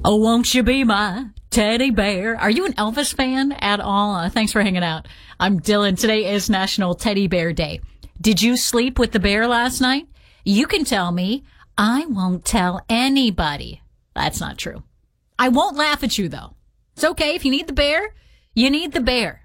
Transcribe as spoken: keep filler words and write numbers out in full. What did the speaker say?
Oh, won't you be my teddy bear? Are you an Elvis fan at all? Uh, thanks for hanging out. I'm Dylan. Today is National Teddy Bear Day. Did you sleep with the bear last night? You can tell me. I won't tell anybody. That's not true. I won't laugh at you, though. It's okay. If you need the bear, you need the bear.